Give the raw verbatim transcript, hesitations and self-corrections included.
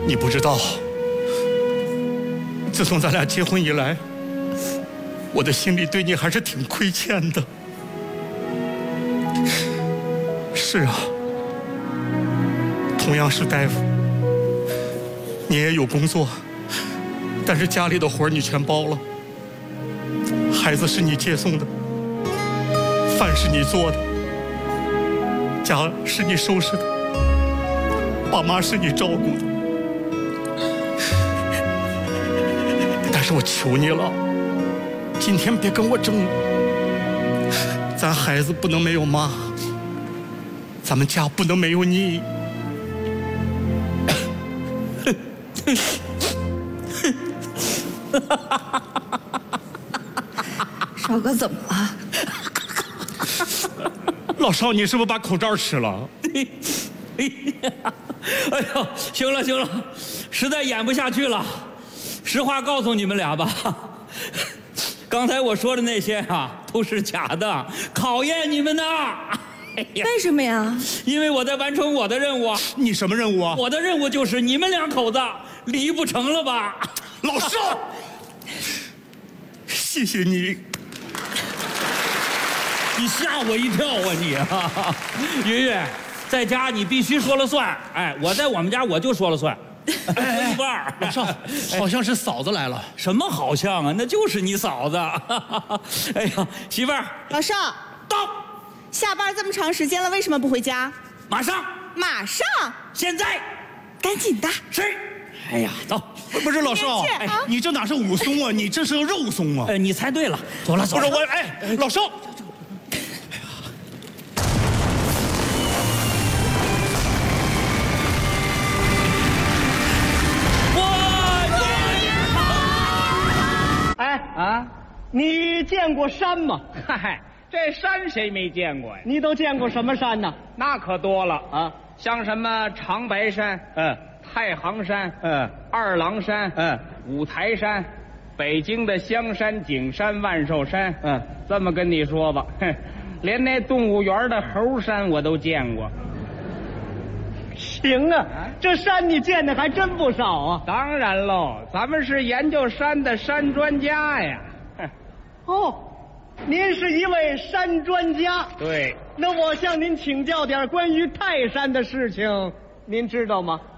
你不知道，自从咱俩结婚以来，我的心里对你还是挺亏欠的。是啊，同样是大夫，你也有工作，但是家里的活你全包了，孩子是你接送的，饭是你做的，家是你收拾的，爸妈是你照顾的。但是我求你了，今天别跟我争了，咱孩子不能没有妈，咱们家不能没有你。 少哥怎么了？ 老少，你是不是把口罩吃了？ 哎呦，行了行了，实在演不下去了。实话告诉你们俩吧，刚才我说的那些啊，都是假的，考验你们呢。哎呀， 为什么呀？ 因为我在完成我的任务啊。 你什么任务啊？ 我的任务就是你们两口子离不成了吧？ 老少，谢谢你。 你吓我一跳啊你啊！云云，在家你必须说了算，哎，我在我们家我就说了算。 哎， 一半儿， 老少，好像是嫂子来了。 什么好像啊？那就是你嫂子。哎呀，媳妇儿， 老少， 到， 下班这么长时间了，为什么不回家？ 马上， 马上， 现在， 赶紧的。 是。哎呀，走。 不是老少， 哎哎，你这哪是武松啊？你这是个肉松啊！ 哎，你猜对了，走了走了。 不是我，哎，老少。 哎啊，你见过山吗？ 嗨，这山谁没见过呀？ 你都见过什么山呢？ 那可多了啊， 像什么长白山、 嗯太行山、 嗯二郎山、 嗯五台山，北京的香山、景山、万寿山。 嗯， 这么跟你说吧，哼，连那动物园的猴山我都见过。 行啊，这山你见的还真不少啊。 当然喽，咱们是研究山的山专家呀。哼， 哦，您是一位山专家。 对， 那我向您请教点关于泰山的事情，您知道吗？